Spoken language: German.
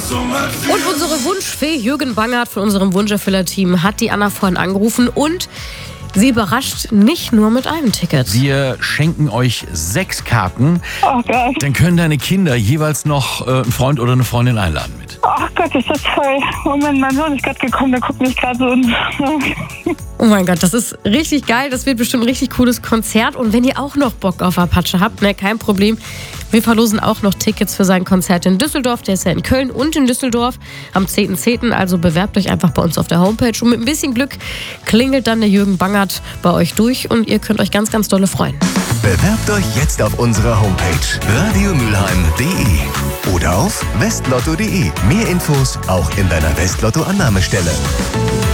Und unsere Wunschfee Jürgen Bangert von unserem Wunscherfüller-Team hat die Anna vorhin angerufen und sie überrascht nicht nur mit einem Ticket. Wir schenken euch 6 Karten. Oh Gott. Dann können deine Kinder jeweils noch einen Freund oder eine Freundin einladen mit. Oh Gott, ist das toll. Moment, mein Sohn ist gerade gekommen, der guckt mich gerade so und... Oh mein Gott, das ist richtig geil. Das wird bestimmt ein richtig cooles Konzert. Und wenn ihr auch noch Bock auf Apache habt, kein Problem. Wir verlosen auch noch Tickets für sein Konzert in Düsseldorf. Der ist ja in Köln und in Düsseldorf am 10.10. Also bewerbt euch einfach bei uns auf der Homepage. Und mit ein bisschen Glück klingelt dann der Jürgen Bangert bei euch durch. Und ihr könnt euch ganz, ganz dolle freuen. Bewerbt euch jetzt auf unserer Homepage radiomülheim.de oder auf westlotto.de. Mehr Infos auch in deiner Westlotto-Annahmestelle.